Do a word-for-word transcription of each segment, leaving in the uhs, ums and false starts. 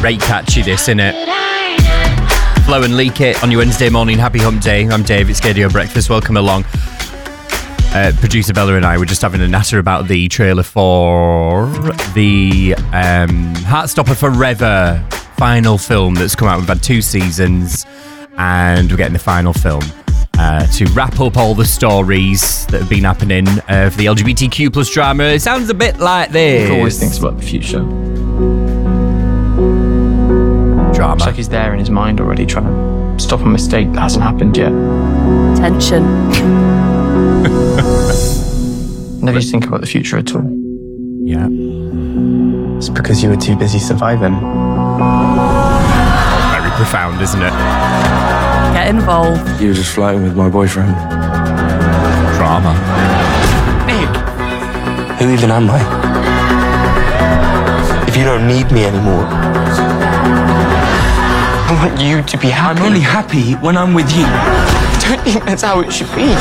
great catchy, this, isn't it? Flow and Leak It on your Wednesday morning. Happy hump day. I'm Dave. It's Gaydio Breakfast. Welcome along. Uh, producer Bella and I were just having a natter about the trailer for the um, Heartstopper Forever final film that's come out. We've had two seasons and we're getting the final film uh, to wrap up all the stories that have been happening uh, for the L G B T Q plus drama. It sounds a bit like this. He always thinks about the future. Drama. It's like he's there in his mind already trying to stop a mistake that hasn't happened yet. Tension. Never used to think about the future at all. Yeah. It's because you were too busy surviving. Very profound, isn't it? Get involved. You were just flirting with my boyfriend. Drama. Nick! Who even am I? If you don't need me anymore. I want you to be happy. I'm only happy when I'm with you. I don't think that's how it should be.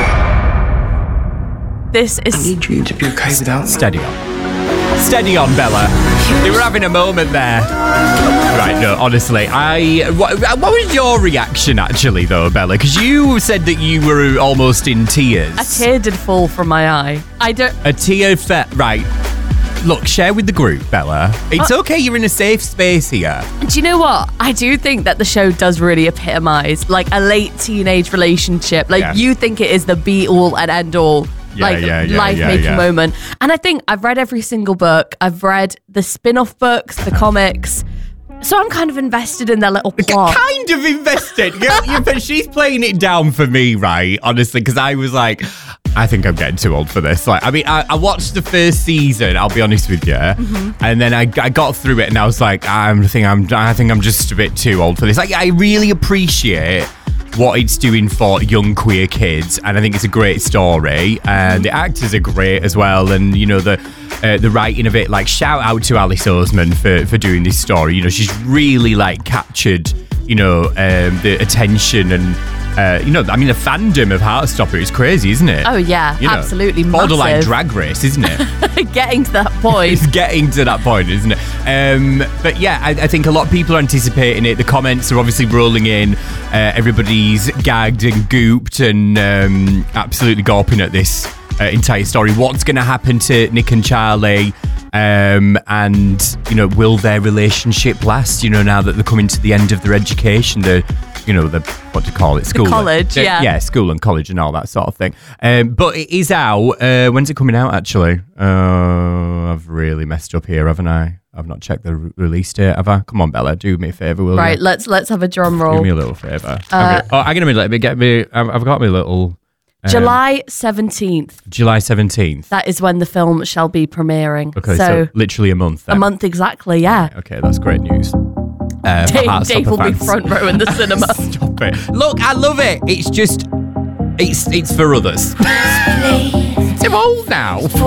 This I is... need you to be okay without me. Steady on. Steady on, Bella. They were having a moment there. Right, no, honestly, I... What, what was your reaction, actually, though, Bella? Because you said that you were almost in tears. A tear did fall from my eye. I don't... A tear fell... Right. Look, share with the group, Bella. It's Uh, okay, you're in a safe space here. Do you know what? I do think that the show does really epitomise, like, a late teenage relationship. Like, Yeah. you think it is the be-all and end-all. Yeah, like yeah, yeah, life-making yeah, yeah. moment. And I think I've read every single book. I've read the spin-off books, the comics. So I'm kind of invested in their little plot. Kind of invested. Girl, you, but she's playing it down for me, right? Honestly, because I was like, I think I'm getting too old for this. Like, I mean, I, I watched the first season. I'll be honest with you, mm-hmm. and then I, I got through it, and I was like, I'm think I'm I think I'm just a bit too old for this. Like, I really appreciate what it's doing for young queer kids, and I think it's a great story, and the actors are great as well, and you know the uh, the writing of it. Like, shout out to Alice Oseman for for doing this story. You know, she's really like captured, you know, um, the attention and uh, you know, I mean, the fandom of Heartstopper is crazy, isn't it? Oh yeah, You know, absolutely borderline massive. Drag Race, isn't it? Getting to that point. It's getting to that point, isn't it? Um, but yeah, I, I think a lot of people are anticipating it. The comments are obviously rolling in. Uh, everybody's gagged and gooped and um, absolutely gawping at this uh, entire story. What's going to happen to Nick and Charlie? Um, and, you know, will their relationship last, you know, now that they're coming to the end of their education? The you know, the, what do you call it? School. college, and, yeah. Yeah, school and college and all that sort of thing. Um, but it is out. Uh, when's it coming out, actually? Uh, I've really messed up here, haven't I? I've not checked the re- release date, have I? Come on, Bella, do me a favour, will Right, you? let's let's have a drum roll. Do me a little favour. Uh, I'm gonna, oh, I'm going to let me get me, I've, I've got my little... Um, July seventeenth. July seventeenth. That is when the film shall be premiering. Okay, so, so, literally a month then. a month exactly, yeah. Okay, that's great news. Uh, for Dave, Heartstopper Dave will fans. be front row in the cinema. Stop it. Look, I love it. It's just, it's it's for others. I'm old now.